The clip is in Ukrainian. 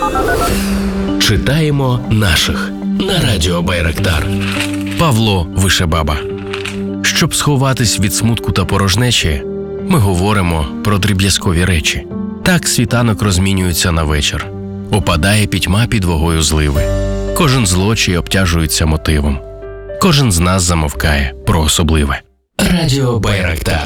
Читаємо наших на радіо Байрактар. Павло Вишебаба. Щоб сховатись від смутку та порожнечі, ми говоримо про дріб'язкові речі. Так світанок розмінюється на вечір. Опадає пітьма під вагою зливи. Кожен злочий обтяжується мотивом. Кожен з нас замовкає про особливе. Радіо Байрактар.